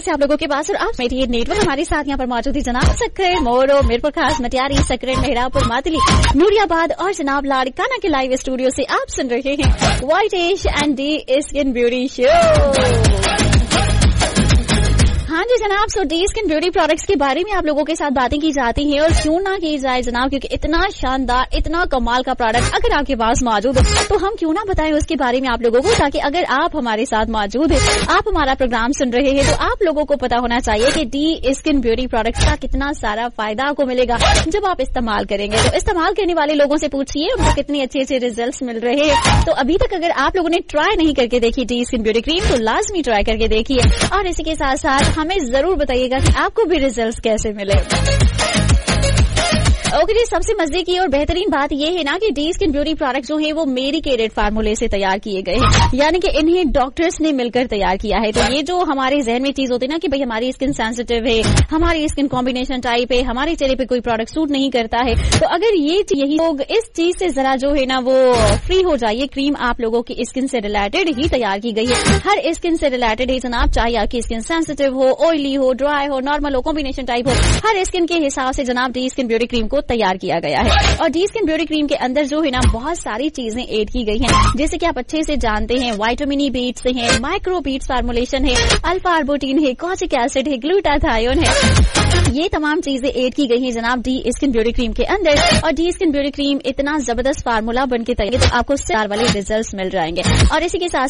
से आप लोगों के पास और आप मेरी नेटवर्क हमारे साथ यहाँ पर मौजूद है जनाब सक्कर, मोरो, मीरपुर खास, मटियारी, सकरेट, मेहरापुर, मातली, नूरियाबाद और जनाब लाड़काना के लाइव स्टूडियो से आप सुन रहे हैं whitish and D skin beauty show. हाँ जी जनाब, सो डी स्किन ब्यूटी प्रोडक्ट्स के बारे में आप लोगों के साथ बातें की जाती हैं और क्यों ना की जाए जनाब, क्योंकि इतना शानदार, इतना कमाल का प्रोडक्ट अगर आपके पास मौजूद हो तो हम क्यों ना बताएं उसके बारे में आप लोगों को, ताकि अगर आप हमारे साथ मौजूद है, आप हमारा प्रोग्राम सुन रहे हैं, तो आप लोगों को पता होना चाहिए कि डी स्किन ब्यूटी प्रोडक्ट्स का कितना सारा फायदा आपको मिलेगा जब आप इस्तेमाल करेंगे। तो इस्तेमाल करने वाले लोगों से पूछिए उनको कितने अच्छे अच्छे रिजल्ट मिल रहे हैं। तो अभी तक अगर आप लोगों ने ट्राई नहीं करके देखी डी स्किन ब्यूटी क्रीम तो लाजमी ट्राई करके देखिए और इसी के साथ साथ हमें जरूर बताइएगा कि आपको भी रिजल्ट्स कैसे मिले। ओके जी, सबसे मजे की और बेहतरीन बात यह है ना कि डी स्किन ब्यूटी प्रोडक्ट जो है वो मेडिकेटेड फार्मूले से तैयार किए गए हैं, यानी कि इन्हें डॉक्टर्स ने मिलकर तैयार किया है। तो ये जो हमारे जहन में चीज होती है ना कि भाई हमारी स्किन सेंसिटिव है, हमारी स्किन कॉम्बिनेशन टाइप है, हमारे चेहरे पे कोई प्रोडक्ट सूट नहीं करता है, तो अगर यही लोग इस चीज से जरा जो है ना वो फ्री हो जाइए। क्रीम आप लोगों की स्किन से रिलेटेड ही तैयार की गई है, हर स्किन से रिलेटेड है जनाब, चाहे आपकी स्किन सेंसिटिव हो, ऑयली हो, ड्राई हो, नॉर्मल हो, कॉम्बिनेशन टाइप हो, हर स्किन के हिसाब से जनाब डी स्किन ब्यूटी क्रीम को तैयार किया गया है। और डी स्किन ब्यूटी क्रीम के अंदर जो है ना बहुत सारी चीजें ऐड की गई हैं, जैसे कि आप अच्छे से जानते हैं विटामिन ई बीट्स है, माइक्रो बीट्स फार्मूलेशन है, अल्फा आर्बुटिन है, कॉजिक एसिड है, ग्लूटाथायोन है, ये तमाम चीजें ऐड की गई हैं जनाब डी स्किन ब्यूटी क्रीम के अंदर। और डी स्किन ब्यूटी क्रीम इतना जबरदस्त फार्मूला बन के तैयार, तो आपको 4 वाले रिजल्ट मिल जाएंगे। और इसी के साथ